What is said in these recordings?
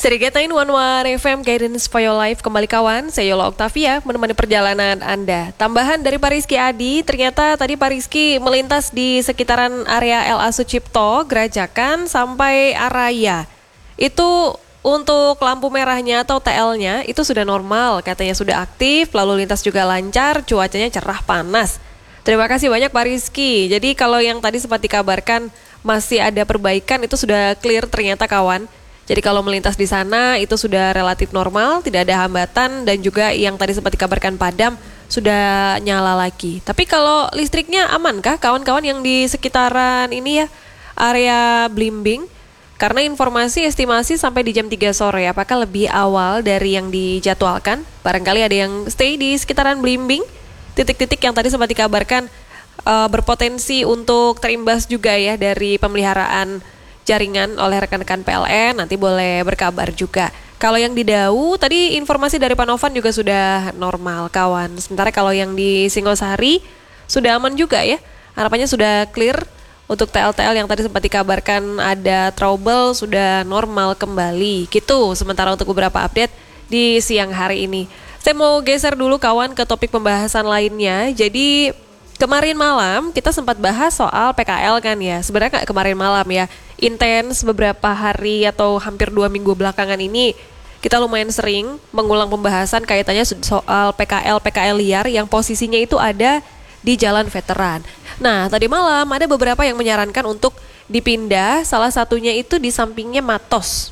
Serigala One FM Guidance for Your Life kembali kawan, saya Yola Octavia menemani perjalanan Anda. Tambahan dari Pak Rizky Adi, ternyata tadi Pak Rizky melintas di sekitaran area LA Sucipto, Gerajakan sampai Araya. Itu untuk lampu merahnya atau TL-nya itu sudah normal, katanya sudah aktif, lalu lintas juga lancar, cuacanya cerah panas. Terima kasih banyak Pak Rizky. Jadi kalau yang tadi sempat dikabarkan masih ada perbaikan itu sudah clear ternyata kawan. Jadi kalau melintas di sana itu sudah relatif normal, tidak ada hambatan dan juga yang tadi sempat dikabarkan padam sudah nyala lagi. Tapi kalau listriknya aman kah kawan-kawan yang di sekitaran ini ya, area Blimbing? Karena informasi estimasi sampai di jam 3 sore, apakah lebih awal dari yang dijadwalkan? Barangkali ada yang stay di sekitaran Blimbing, titik-titik yang tadi sempat dikabarkan berpotensi untuk terimbas juga ya dari pemeliharaan jaringan oleh rekan-rekan PLN, nanti boleh berkabar juga. Kalau yang di Dau, tadi informasi dari Pak Novan juga sudah normal kawan. Sementara kalau yang di Singosari sudah aman juga ya, harapannya sudah clear. Untuk TL-TL yang tadi sempat dikabarkan ada trouble sudah normal kembali gitu. Sementara untuk beberapa update di siang hari ini, saya mau geser dulu kawan ke topik pembahasan lainnya. Jadi kemarin malam kita sempat bahas soal PKL kan ya. Sebenarnya nggak kemarin malam ya, intens beberapa hari atau hampir 2 minggu belakangan ini kita lumayan sering mengulang pembahasan kaitannya soal PKL liar yang posisinya itu ada di Jalan Veteran. Nah tadi malam ada beberapa yang menyarankan untuk dipindah, salah satunya itu di sampingnya Matos.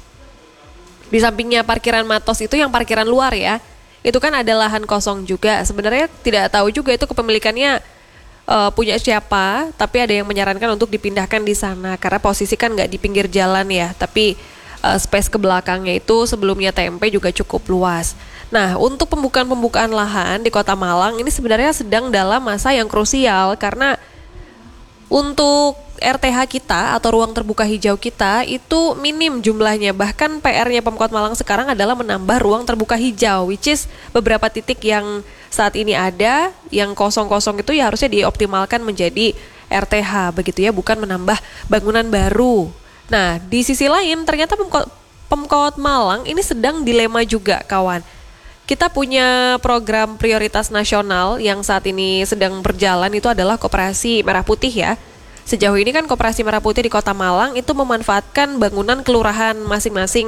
Di sampingnya parkiran Matos itu yang parkiran luar ya, itu kan ada lahan kosong juga. Sebenarnya tidak tahu juga itu kepemilikannya punya siapa, tapi ada yang menyarankan untuk dipindahkan di sana karena posisi kan nggak di pinggir jalan ya, tapi space ke belakangnya itu sebelumnya TMP juga cukup luas. Nah, untuk pembukaan lahan di Kota Malang ini sebenarnya sedang dalam masa yang krusial karena untuk RTH kita atau ruang terbuka hijau kita itu minim jumlahnya. Bahkan PR-nya Pemkot Malang sekarang adalah menambah ruang terbuka hijau, which is beberapa titik yang saat ini ada, yang kosong-kosong itu ya harusnya dioptimalkan menjadi RTH begitu ya, bukan menambah bangunan baru. Nah, di sisi lain ternyata Pemkot Malang ini sedang dilema juga kawan. Kita punya program prioritas nasional yang saat ini sedang berjalan itu adalah Koperasi Merah Putih ya. Sejauh ini kan Koperasi Merah Putih di Kota Malang itu memanfaatkan bangunan kelurahan masing-masing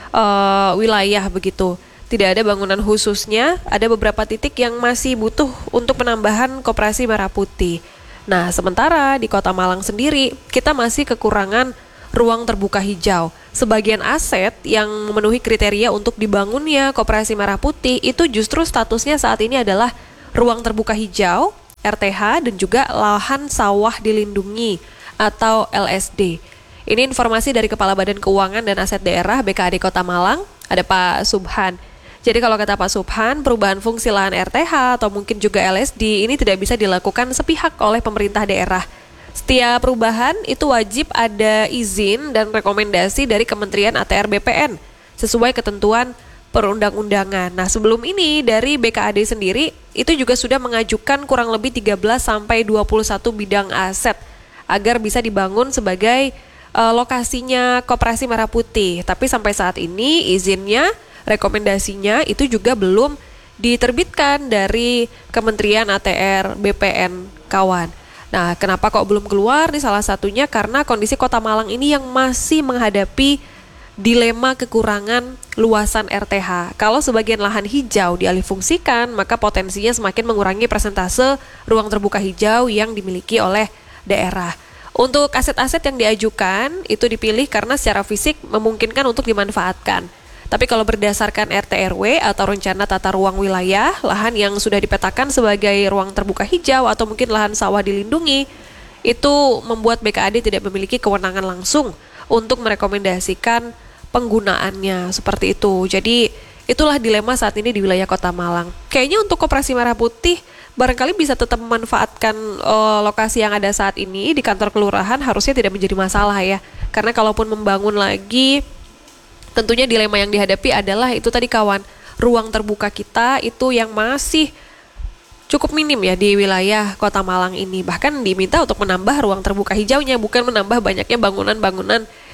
wilayah begitu. Tidak ada bangunan khususnya, ada beberapa titik yang masih butuh untuk penambahan Koperasi Merah Putih. Nah, sementara di Kota Malang sendiri kita masih kekurangan ruang terbuka hijau. Sebagian aset yang memenuhi kriteria untuk dibangunnya Koperasi Merah Putih itu justru statusnya saat ini adalah ruang terbuka hijau, RTH, dan juga lahan sawah dilindungi atau LSD. Ini informasi dari Kepala Badan Keuangan dan Aset Daerah BKAD Kota Malang, ada Pak Subhan. Jadi kalau kata Pak Subhan, perubahan fungsi lahan RTH atau mungkin juga LSD ini tidak bisa dilakukan sepihak oleh pemerintah daerah. Setiap perubahan itu wajib ada izin dan rekomendasi dari Kementerian ATR BPN sesuai ketentuan perundang-undangan. Nah, sebelum ini dari BKAD sendiri itu juga sudah mengajukan kurang lebih 13 sampai 21 bidang aset agar bisa dibangun sebagai lokasinya Koperasi Merah Putih. Tapi sampai saat ini izinnya, rekomendasinya itu juga belum diterbitkan dari Kementerian ATR BPN kawan. Nah, kenapa kok belum keluar? Nih salah satunya karena kondisi Kota Malang ini yang masih menghadapi dilema kekurangan luasan RTH. Kalau sebagian lahan hijau dialihfungsikan, maka potensinya semakin mengurangi persentase ruang terbuka hijau yang dimiliki oleh daerah. Untuk aset-aset yang diajukan, itu dipilih karena secara fisik memungkinkan untuk dimanfaatkan. Tapi kalau berdasarkan RT/RW atau rencana tata ruang wilayah, lahan yang sudah dipetakan sebagai ruang terbuka hijau atau mungkin lahan sawah dilindungi, itu membuat BKAD tidak memiliki kewenangan langsung untuk merekomendasikan penggunaannya seperti itu. Jadi itulah dilema saat ini di wilayah Kota Malang. Kayaknya untuk Koperasi Merah Putih barangkali bisa tetap memanfaatkan lokasi yang ada saat ini di kantor kelurahan, harusnya tidak menjadi masalah ya. Karena kalaupun membangun lagi, tentunya dilema yang dihadapi adalah itu tadi kawan, ruang terbuka kita itu yang masih cukup minim ya di wilayah Kota Malang ini. Bahkan diminta untuk menambah ruang terbuka hijaunya, bukan menambah banyaknya bangunan-bangunan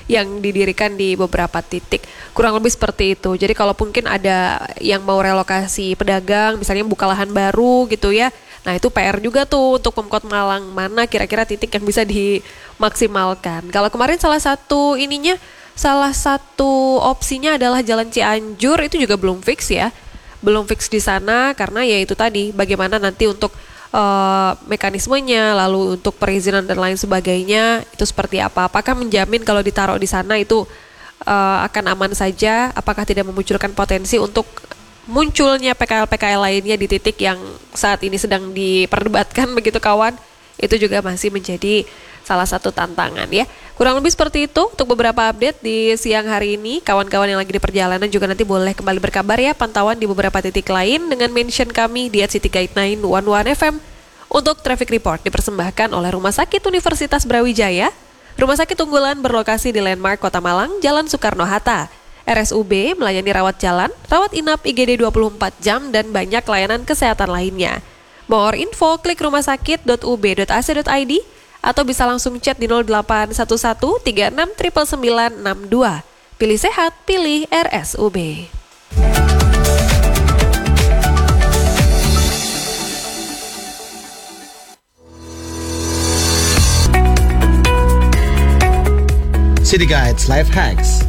yang didirikan di beberapa titik. Kurang lebih seperti itu. Jadi kalau mungkin ada yang mau relokasi pedagang, misalnya buka lahan baru gitu ya. Nah itu PR juga tuh untuk Pemkot Malang, mana kira-kira titik yang bisa dimaksimalkan. Kalau kemarin salah satu opsinya adalah Jalan Cianjur, itu juga belum fix ya. Belum fix di sana karena ya itu tadi bagaimana nanti untuk mekanismenya, lalu untuk perizinan dan lain sebagainya itu seperti apa? Apakah menjamin kalau ditaruh di sana itu akan aman saja? Apakah tidak memunculkan potensi untuk munculnya PKL-PKL lainnya di titik yang saat ini sedang diperdebatkan begitu kawan? Itu juga masih menjadi salah satu tantangan ya. Kurang lebih seperti itu untuk beberapa update di siang hari ini. Kawan-kawan yang lagi di perjalanan juga nanti boleh kembali berkabar ya pantauan di beberapa titik lain dengan mention kami di @cityguide911fm. Untuk traffic report dipersembahkan oleh Rumah Sakit Universitas Brawijaya, rumah sakit unggulan berlokasi di Landmark Kota Malang, Jalan Soekarno-Hatta. RSUB melayani rawat jalan, rawat inap IGD 24 jam dan banyak layanan kesehatan lainnya. More info klik rumahsakit.ub.ac.id atau bisa langsung chat di 0811 36 99962. Pilih sehat, pilih RSUB. City Guides Life Hacks.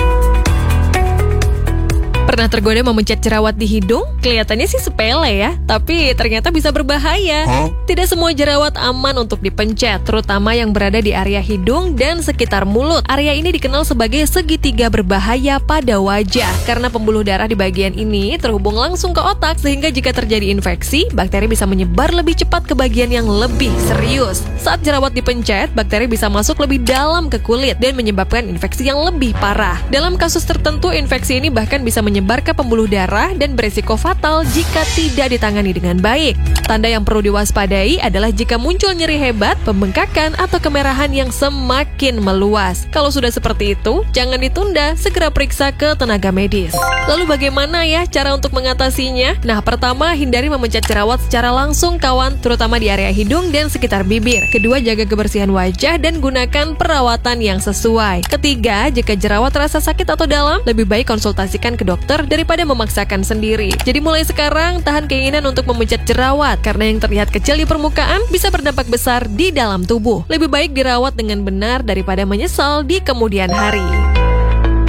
Pernah tergoda memencet jerawat di hidung? Kelihatannya sih sepele ya, tapi ternyata bisa berbahaya. Tidak semua jerawat aman untuk dipencet, terutama yang berada di area hidung dan sekitar mulut. Area ini dikenal sebagai segitiga berbahaya pada wajah, karena pembuluh darah di bagian ini terhubung langsung ke otak, sehingga jika terjadi infeksi, bakteri bisa menyebar lebih cepat ke bagian yang lebih serius. Saat jerawat dipencet, bakteri bisa masuk lebih dalam ke kulit dan menyebabkan infeksi yang lebih parah. Dalam kasus tertentu, infeksi ini bahkan bisa menyebar ke pembuluh darah dan beresiko fatal jika tidak ditangani dengan baik. Tanda yang perlu diwaspadai adalah jika muncul nyeri hebat, pembengkakan, atau kemerahan yang semakin meluas. Kalau sudah seperti itu, jangan ditunda, segera periksa ke tenaga medis. Lalu bagaimana ya cara untuk mengatasinya? Nah, pertama, hindari memencet jerawat secara langsung kawan, terutama di area hidung dan sekitar bibir. Kedua, jaga kebersihan wajah dan gunakan perawatan yang sesuai. Ketiga, jika jerawat terasa sakit atau dalam, lebih baik konsultasikan ke dokter daripada memaksakan sendiri. Jadi mulai sekarang, tahan keinginan untuk memencet jerawat, karena yang terlihat kecil di permukaan bisa berdampak besar di dalam tubuh. Lebih baik dirawat dengan benar daripada menyesal di kemudian hari.